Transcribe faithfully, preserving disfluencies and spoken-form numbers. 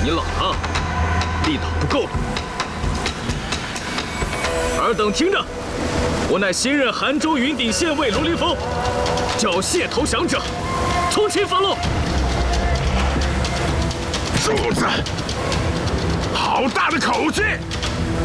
你老了，力道不够了。尔等听着，我乃新任韩州云顶县尉卢凌风，叫谢投降者，从轻发落。 柱子，好大的口气！